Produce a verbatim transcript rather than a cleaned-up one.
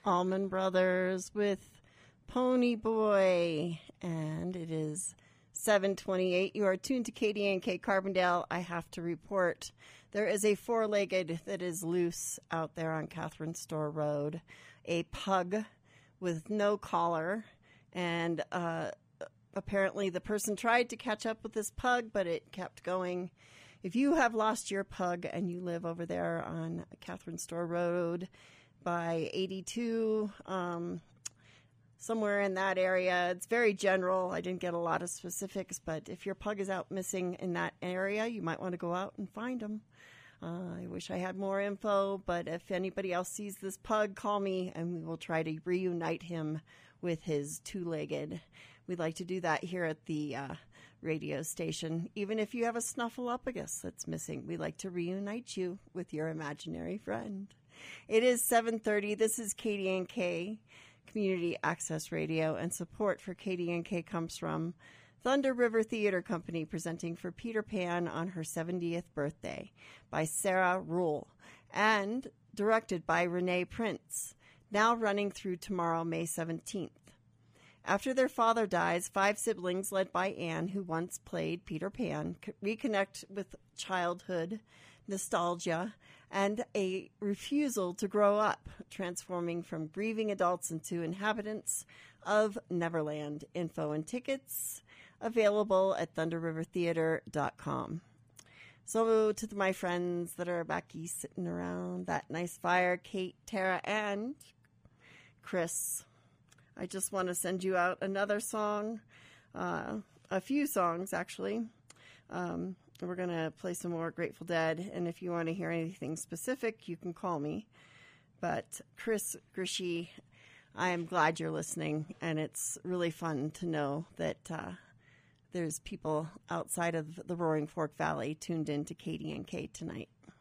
Allman Brothers with Pony Boy, and it is seven twenty-eight. You are tuned to K D N K Carbondale. I have to report there is a four-legged that is loose out there on Catherine Store Road, a pug with no collar, and uh, apparently the person tried to catch up with this pug, but it kept going. If you have lost your pug and you live over there on Catherine Store Road by eighty-two, um, somewhere in that area. It's very general. I didn't get a lot of specifics, but if your pug is out missing in that area, you might want to go out and find him. Uh, I wish I had more info, but if anybody else sees this pug, call me and we will try to reunite him with his two-legged. We'd like to do that here at the uh, radio station. Even if you have a snuffleupagus that's missing, we'd like to reunite you with your imaginary friend. It is seven thirty. This is K D N K Community Access Radio, and support for K D N K comes from Thunder River Theater Company, presenting for Peter Pan on her seventieth birthday by Sarah Rule, and directed by Renee Prince, now running through tomorrow, May seventeenth. After their father dies, five siblings led by Anne, who once played Peter Pan, reconnect with childhood, nostalgia, and a refusal to grow up, transforming from grieving adults into inhabitants of Neverland. Info and tickets available at thunder river theater dot com. So to my friends that are back east sitting around that nice fire, Kate, Tara, and Chris, I just want to send you out another song, uh, a few songs actually. Um, we're going to play some more Grateful Dead, and if you want to hear anything specific, you can call me. But Chris Grishy, I am glad you're listening, and it's really fun to know that uh, there's people outside of the Roaring Fork Valley tuned in to K D N K tonight.